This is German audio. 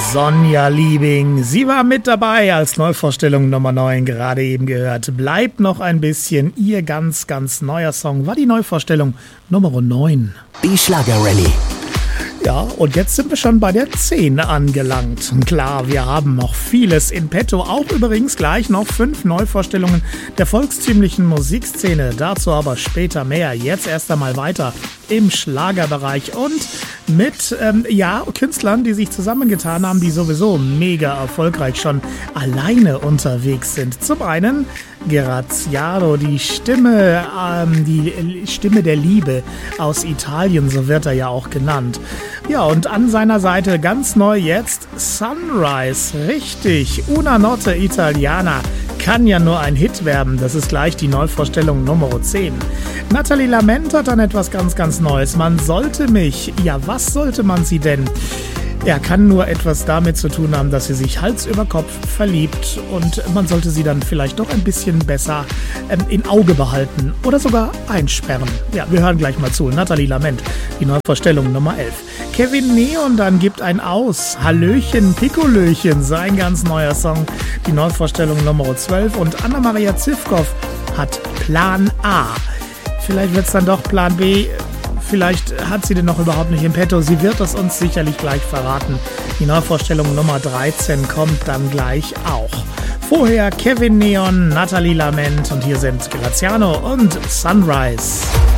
Sonja Liebing, sie war mit dabei als Neuvorstellung Nummer 9, gerade eben gehört. Bleibt noch ein bisschen, ihr ganz, ganz neuer Song war die Neuvorstellung Nummer 9. Die Schlager-Rallye. Ja, und jetzt sind wir schon bei der 10 angelangt. Klar, wir haben noch vieles in petto. Auch übrigens gleich noch 5 Neuvorstellungen der volkstümlichen Musikszene. Dazu aber später mehr. Jetzt erst einmal weiter im Schlagerbereich und mit Künstlern, die sich zusammengetan haben, die sowieso mega erfolgreich schon alleine unterwegs sind. Zum einen Graziano, die Stimme der Liebe aus Italien, so wird er ja auch genannt. Ja, und an seiner Seite ganz neu jetzt Sunrise, richtig, Una Notte Italiana. Kann ja nur ein Hit werden, das ist gleich die Neuvorstellung Nummer 10. Nathalie Lament hat dann etwas ganz, ganz Neues. Man sollte mich, ja, was sollte man sie denn? Er kann nur etwas damit zu tun haben, dass sie sich Hals über Kopf verliebt und man sollte sie dann vielleicht doch ein bisschen besser in Auge behalten oder sogar einsperren. Ja, wir hören gleich mal zu. Nathalie Lament, die Neuvorstellung Nummer 11. Kevin Neon dann gibt ein Aus. Hallöchen, Pikolöchen, sein ganz neuer Song, die Neuvorstellung Nummer 12. Und Anna-Maria Zivkow hat Plan A. Vielleicht wird es dann doch Plan B. Vielleicht hat sie den noch überhaupt nicht im Petto. Sie wird es uns sicherlich gleich verraten. Die Neuvorstellung Nummer 13 kommt dann gleich auch. Vorher Kevin Neon, Nathalie Lament und hier sind Graziano und Sunrise.